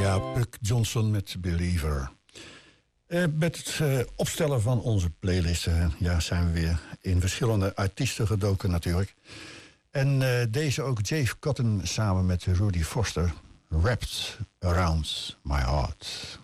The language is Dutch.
Ja, Puck Johnson met Believer. Met het opstellen van onze playlisten zijn we weer in verschillende artiesten gedoken natuurlijk. En deze ook Dave Cotton samen met Rudy Foster. Wrapped Around My Heart.